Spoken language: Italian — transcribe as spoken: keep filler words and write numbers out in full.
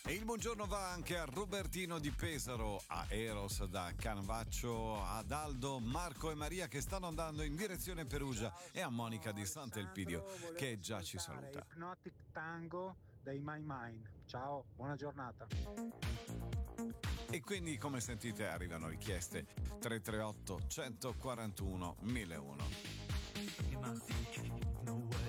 E il buongiorno va anche a Robertino di Pesaro, a Eros da Canvaccio, ad Aldo, Marco e Maria che stanno andando in direzione Perugia e a Monica di Sant'Elpidio che già ci saluta. Hypnotic Tango dei My Mind. Ciao, buona giornata. E quindi, come sentite, arrivano richieste tre tre otto uno quattro uno uno uno. In my thinking, no way.